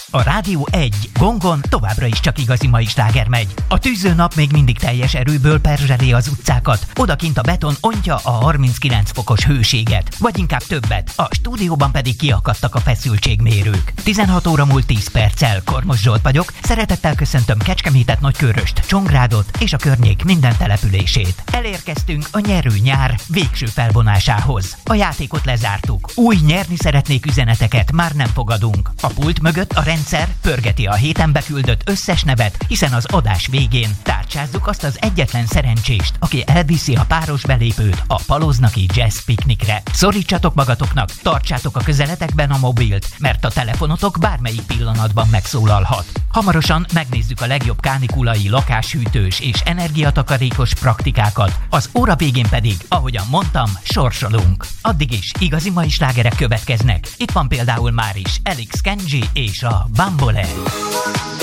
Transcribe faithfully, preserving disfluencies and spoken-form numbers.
A Rádió egy gongon továbbra is csak igazi mai sláger megy. A tűző nap még mindig teljes erőből perzseli az utcákat, odakint a beton ontja a harminckilenc fokos hőséget, vagy inkább többet, a stúdióban pedig kiakadtak a feszültségmérők. tizenhat óra múlt tíz perccel, Kormos Zsolt vagyok, szeretettel köszöntöm Kecskemétet, Nagykőröst, Csongrádot és a környék minden települését. Elérkeztünk a nyerő nyár végső felvonásához. A játékot lezártuk. Új nyerni szeretnék üzeneteket már nem fogadunk. A pult mögött a rendszer pörgeti a héten beküldött összes nevet, hiszen az adás végén tárcsázzuk azt az egyetlen szerencsést, aki elviszi a páros belépőt a Paloznaki Jazz Piknikre. Szorítsatok magatoknak, tartsátok a közeletekben a mobilt, mert a telefonotok bármelyik pillanatban megszólalhat. Hamarosan megnézzük a legjobb kánikulai, lakáshűtős és energiatakarékos praktikákat, az óra végén pedig, ahogyan mondtam, sorsolunk. Addig is igazi mai slágerek következnek. Itt van például már is Alex Kenji és a Bambole.